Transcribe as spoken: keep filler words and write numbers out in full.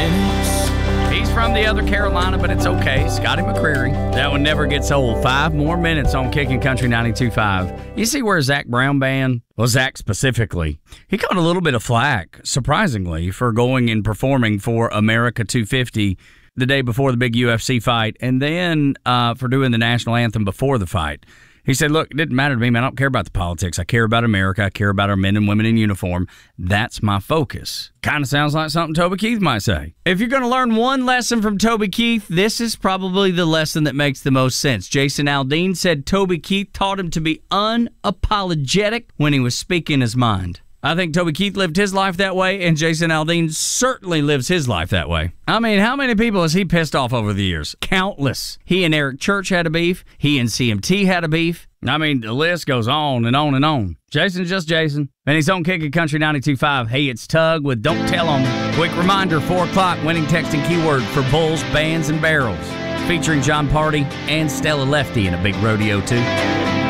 minutes. He's from the other Carolina, but it's okay. Scotty McCreery. That one never gets old. Five more minutes on Kicking Country ninety-two point five. You see where Zach Brown Band, well, Zach specifically, he caught a little bit of flack, surprisingly, for going and performing for America two fifty the day before the big U F C fight, and then uh, for doing the national anthem before the fight. He said, look, it didn't matter to me, man. I don't care about the politics. I care about America. I care about our men and women in uniform. That's my focus. Kind of sounds like something Toby Keith might say. If you're going to learn one lesson from Toby Keith, this is probably the lesson that makes the most sense. Jason Aldean said Toby Keith taught him to be unapologetic when he was speaking his mind. I think Toby Keith lived his life that way, and Jason Aldean certainly lives his life that way. I mean, how many people has he pissed off over the years? Countless. He and Eric Church had a beef. He and C M T had a beef. I mean, the list goes on and on and on. Jason's just Jason. And he's on Kicking Country ninety-two point five. Hey, it's Tug with Don't Tell 'Em. Quick reminder, four o'clock, winning text and keyword for Bulls, Bands, and Barrels. Featuring John Party and Stella Lefty in a big rodeo, too.